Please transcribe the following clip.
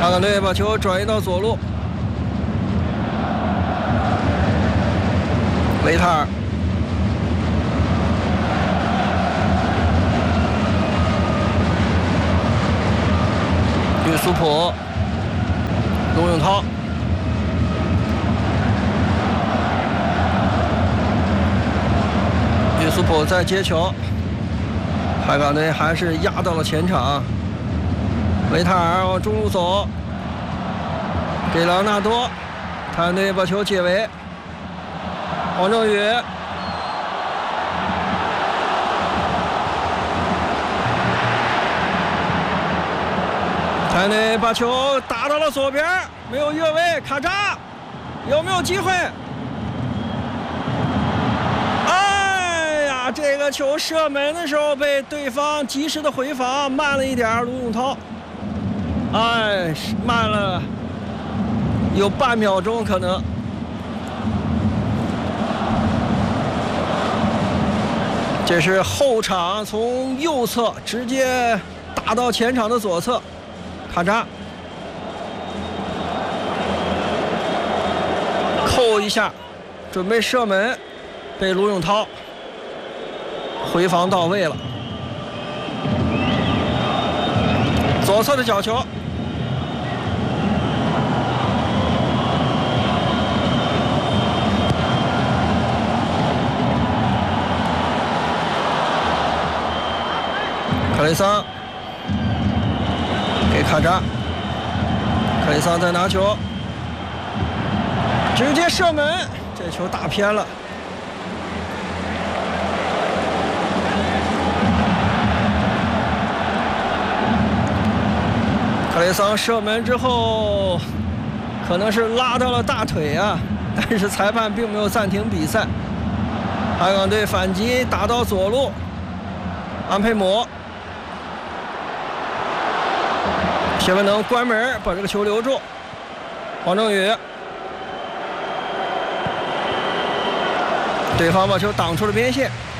海港队把球转移到左路，维塔尔。吕苏普，卢永涛，吕苏普在接球，海港队还是压到了前场。维塔尔往中路走，给朗纳多，海港队把球解围，黄正宇。海港队把球打到了左边，没有越位，卡扎有没有机会？哎呀，这个球射门的时候被对方及时的回防，慢了一点。卢永涛，哎，慢了有半秒钟可能。这是后场从右侧直接打到前场的左侧。卡扎扣一下，准备射门，被卢永涛回防到位了。左侧的角球，克雷桑。给卡扎，克雷桑在拿球，直接射门，这球打偏了。克雷桑射门之后，可能是拉到了大腿啊，但是裁判并没有暂停比赛。海港队反击打到左路，安佩姆。谢文能关门把这个球留住，黄正宇，对方把球挡出了边线。